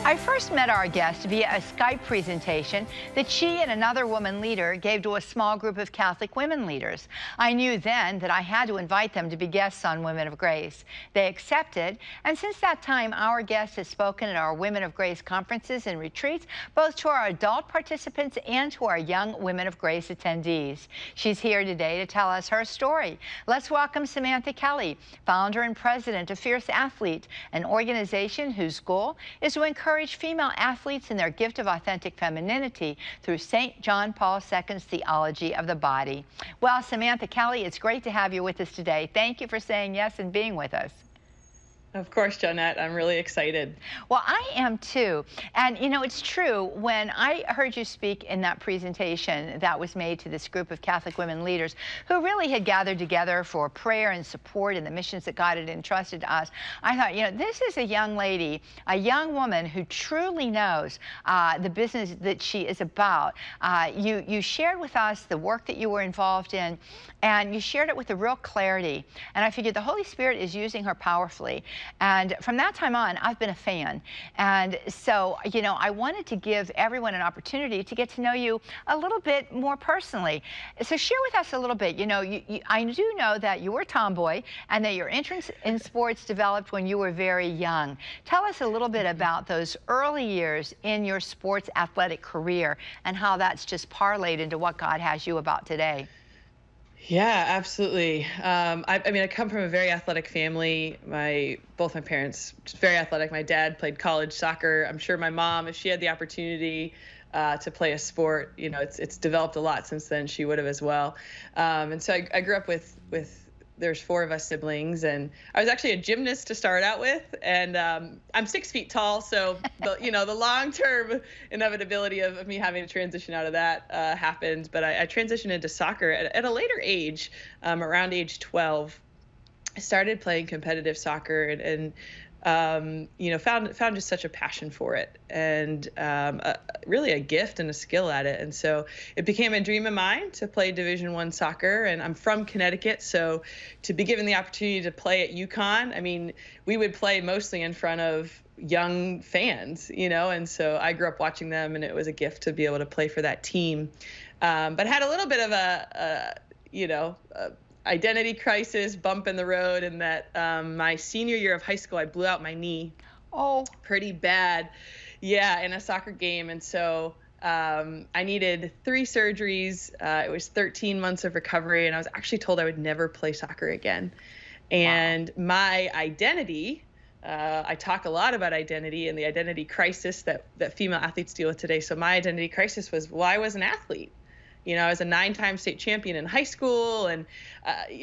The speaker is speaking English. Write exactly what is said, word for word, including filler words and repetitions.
I first met our guest via a Skype presentation that she and another woman leader gave to a small group of Catholic women leaders. I knew then that I had to invite them to be guests on Women of Grace. They accepted, and since that time, our guest has spoken at our Women of Grace conferences and retreats, both to our adult participants and to our young Women of Grace attendees. She's here today to tell us her story. Let's welcome Samantha Kelly, founder and president of Fierce Athlete, an organization whose goal is to encourage female athletes in their gift of authentic femininity through Saint John Paul the Second's theology of the body. Well, Samantha Kelly, it's great to have you with us today. Thank you for saying yes and being with us. Of course, Jonette. I'm really excited. Well, I am too. And, you know, it's true. When I heard you speak in that presentation that was made to this group of Catholic women leaders who really had gathered together for prayer and support in the missions that God had entrusted to us, I thought, you know, this is a young lady, a young woman who truly knows uh, the business that she is about. Uh, you, you shared with us the work that you were involved in, and you shared it with a real clarity. And I figured the Holy Spirit is using her powerfully. And from that time on, I've been a fan. And so, you know, I wanted to give everyone an opportunity to get to know you a little bit more personally. So share with us a little bit. You know, you, you, I do know that you were a tomboy and that your interest in sports developed when you were very young. Tell us a little bit about those early years in your sports athletic career and how that's just parlayed into what God has you about today. Yeah, absolutely. Um, I, I mean, I come from a very athletic family. My both my parents just very athletic. My dad played college soccer. I'm sure my mom, if she had the opportunity uh, to play a sport, you know, it's it's developed a lot since then. She would have as well. Um, and so I, I grew up with with. There's four of us siblings, and I was actually a gymnast to start out with, and um, I'm six feet tall, so the, you know, the long-term inevitability of, of me having to transition out of that uh, happened, but I, I transitioned into soccer at, at a later age, um, around age twelve. I started playing competitive soccer and, and um, you know, found found just such a passion for it, and um, a, really a gift and a skill at it. And so it became a dream of mine to play Division One soccer. And I'm from Connecticut, so to be given the opportunity to play at UConn, I mean, we would play mostly in front of young fans, you know, and so I grew up watching them, and it was a gift to be able to play for that team. Um, but had a little bit of a, a you know, a, identity crisis, bump in the road, and that um, my senior year of high school, I blew out my knee. Oh, pretty bad. Yeah, in a soccer game. And so um, I needed three surgeries. Uh, it was thirteen months of recovery, and I was actually told I would never play soccer again. And wow. My identity, uh, I talk a lot about identity and the identity crisis that, that female athletes deal with today. So my identity crisis was, well, I was an athlete. You know, I was a nine-time state champion in high school, and uh,